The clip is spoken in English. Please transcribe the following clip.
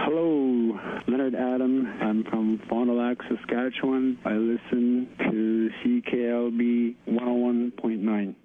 Hello, Leonard Adam. I'm from Fond du Lac, Saskatchewan. I listen to CKLB 101.9.